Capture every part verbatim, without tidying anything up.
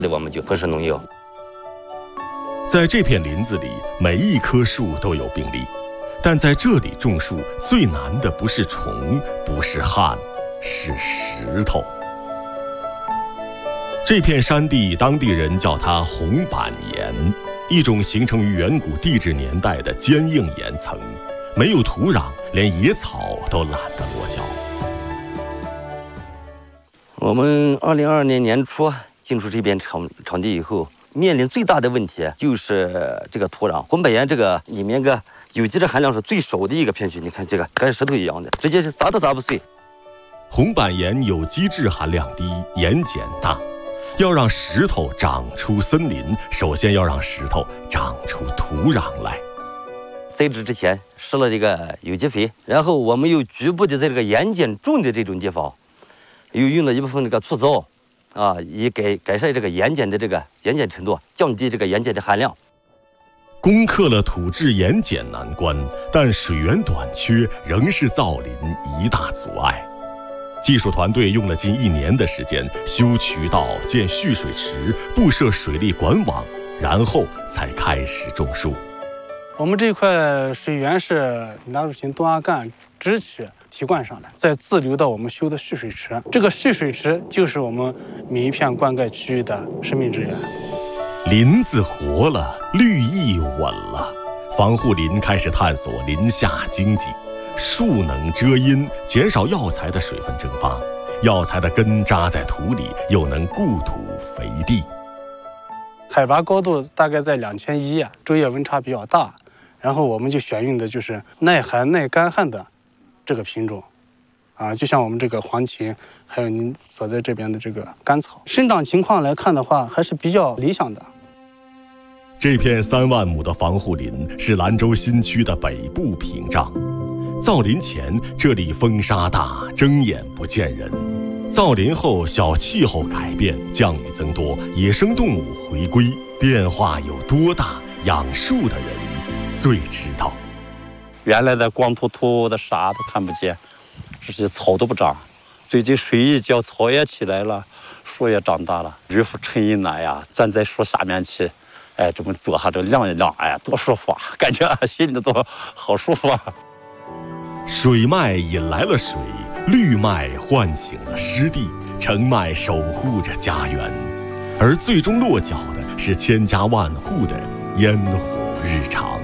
我们就喷射农药。 在这片林子里，每一棵树都有病例，但在这里种树最难的不是虫，不是旱，是石头。这片山地，当地人叫它红板岩，一种形成于远古地质年代的坚硬岩层，没有土壤，连野草都懒得落脚。 我们二零二二年年初进入这边场场地以后，面临最大的问题就是这个土壤。红板岩这个里面个有机质含量是最少的一个片区，你看这个跟石头一样的，直接是砸都砸不碎。 红板岩有机质含量低，盐碱大。要让石头长出森林，首先要让石头长出土壤来。 栽植之前施了这个有机肥，然后我们又局部的在这个盐碱重的这种地方，又用了一部分这个粗糙，啊，以改改善这个盐碱的这个盐碱程度，降低这个盐碱的含量。 攻克了土质盐碱难关，但水源短缺仍是造林一大阻碍。技术团队用了近一年的时间修渠道、建蓄水池、布设水利管网，然后才开始种树。 我们这块水源是南入型东阿干支区提灌上来，再自流到我们修的蓄水池。这个蓄水池就是我们每一片灌溉区域的生命之源。 林子活了，绿意稳了，防护林开始探索林下经济。树能遮阴，减少药材的水分蒸发，药材的根扎在土里，又能固土肥地。 海拔高度大概在两千一，昼夜温差比较大，然后我们就选用的就是耐寒耐干旱的这个品种，啊，就像我们这个黄芩，还有您所在这边的这个甘草，生长情况来看的话，还是比较理想的。 这片三万亩的防护林是兰州新区的北部屏障。造林前，这里风沙大，睁眼不见人；造林后，小气候改变，降雨增多，野生动物回归，变化有多大？养树的人最知道。 原来的光秃秃的啥都看不见，这些草都不长。最近水一浇，草也起来了，树也长大了。日复沉阴暖呀，站在树下面去，哎，这么坐下这晾一晾，哎呀，多舒服啊！感觉心里都好舒服啊。 水脉引来了水，绿脉唤醒了湿地，橙脉守护着家园，而最终落脚的是千家万户的烟火日常。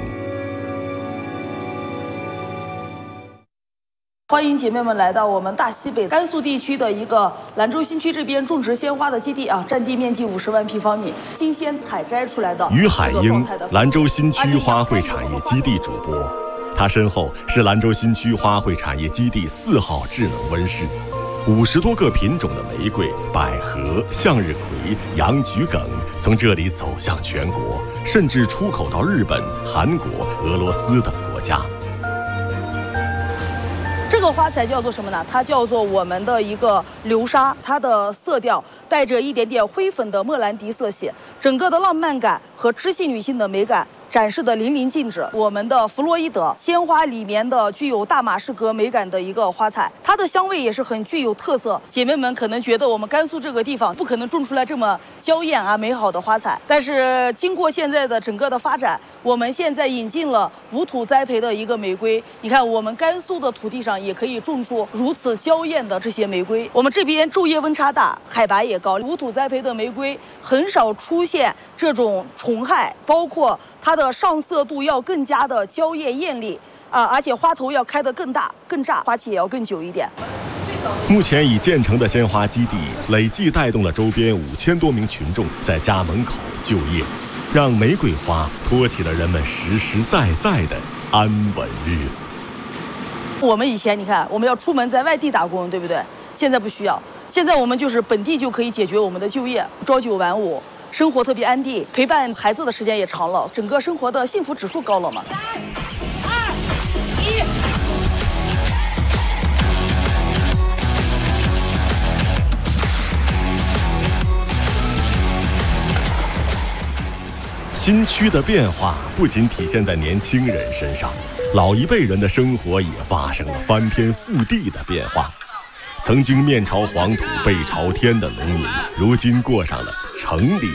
欢迎姐妹们来到我们大西北甘肃地区的一个兰州新区这边种植鲜花的基地啊，占地面积五十万平方米，新鲜采摘出来的。 于海英，兰州新区花卉产业基地主播。他身后是兰州新区花卉产业基地四号智能温室，五十多个品种的玫瑰、百合、向日葵、洋桔梗从这里走向全国，甚至出口到日本、韩国、俄罗斯等国家。 这个花材叫做什么呢？它叫做我们的一个流沙，它的色调带着一点点灰粉的莫兰迪色系，整个的浪漫感和知性女性的美感展示的淋漓尽致。我们的弗洛伊德鲜花里面的具有大马士革美感的一个花材，它的香味也是很具有特色。姐妹们可能觉得我们甘肃这个地方不可能种出来这么娇艳啊美好的花材，但是经过现在的整个的发展，我们现在引进了无土栽培的一个玫瑰。你看我们甘肃的土地上也可以种出如此娇艳的这些玫瑰。我们这边昼夜温差大，海拔也高，无土栽培的玫瑰很少出现这种虫害，包括它的上色度要更加的娇艳艳丽啊，而且花头要开得更大更炸，花期也要更久一点。 目前已建成的鲜花基地累计带动了周边五千多名群众在家门口就业，让玫瑰花托起了人们实实在在的安稳日子。 我们以前你看我们要出门在外地打工，对不对？现在不需要，现在我们就是本地就可以解决我们的就业，朝九晚五，生活特别安定，陪伴孩子的时间也长了，整个生活的幸福指数高了嘛。三二一。 新区的变化不仅体现在年轻人身上，老一辈人的生活也发生了翻天覆地的变化。曾经面朝黄土背朝天的农民，如今过上了城里